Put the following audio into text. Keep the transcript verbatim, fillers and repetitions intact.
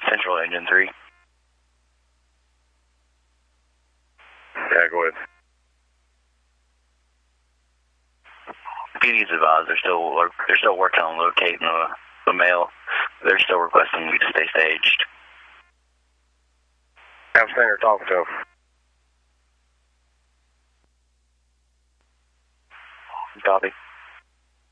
Central Engine three. Yeah, go ahead. P D's advised they're still they're still working on locating the, the male. They're still requesting you to stay staged. I'm standing here talking to him. Copy.